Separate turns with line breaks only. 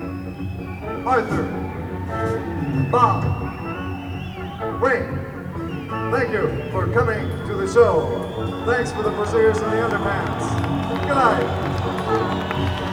Arthur, Bob, Wayne, thank you for coming to the show. Thanks for the Braziers and the Underpants. Good night.